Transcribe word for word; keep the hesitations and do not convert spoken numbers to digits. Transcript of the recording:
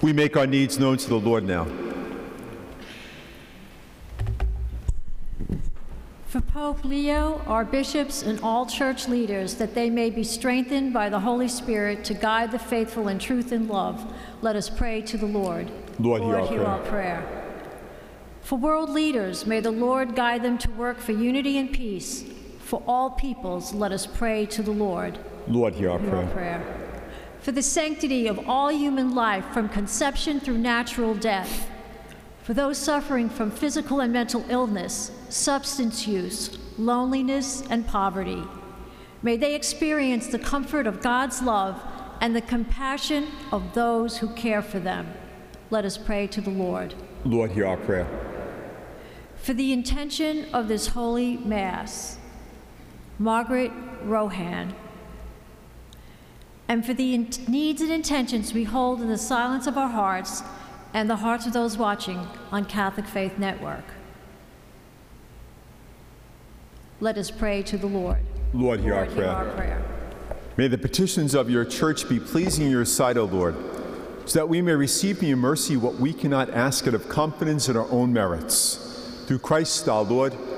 We make our needs known to the Lord now. For Pope Leo, our bishops, and all church leaders, that they may be strengthened by the Holy Spirit to guide the faithful in truth and love, let us pray to the Lord. Lord, hear our hear prayer. our prayer. For world leaders, may the Lord guide them to work for unity and peace. For all peoples, let us pray to the Lord. Lord, hear our Hear prayer. our prayer. For the sanctity of all human life, from conception through natural death. For those suffering from physical and mental illness, substance use, loneliness, and poverty, may they experience the comfort of God's love and the compassion of those who care for them. Let us pray to the Lord. Lord, hear our prayer. For the intention of this holy Mass, Margaret Rohan, and for the in- needs and intentions we hold in the silence of our hearts and the hearts of those watching on Catholic Faith Network. Let us pray to the Lord. Lord, hear our Lord, prayer. hear our prayer. May the petitions of your church be pleasing in your sight, O Lord, so that we may receive in your mercy what we cannot ask out of confidence in our own merits. Through Christ our Lord,